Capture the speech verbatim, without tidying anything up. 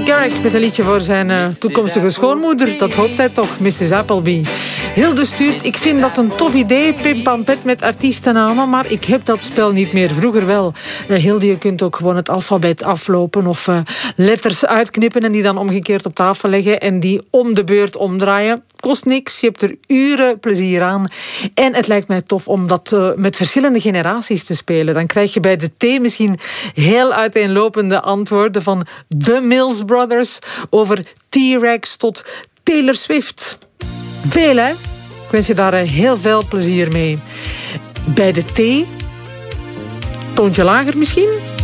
Garrick met een liedje voor zijn uh, toekomstige schoonmoeder. Dat hoopt hij toch, missus Appleby. Hilde stuurt, ik vind dat een tof idee, Pimpampet met artiestennamen, maar ik heb dat spel niet meer. Vroeger wel. Uh, Hilde, je kunt ook gewoon het alfabet aflopen of uh, letters uitknippen en die dan omgekeerd op tafel leggen en die om de beurt omdraaien. Kost niks, je hebt er uren plezier aan. En het lijkt mij tof om dat uh, met verschillende generaties te spelen. Dan krijg je bij de T misschien heel uiteenlopende antwoorden van The Mills Brothers over T-Rex tot Taylor Swift. Veel, hè? Ik wens je daar uh, heel veel plezier mee. Bij de T, toontje lager misschien?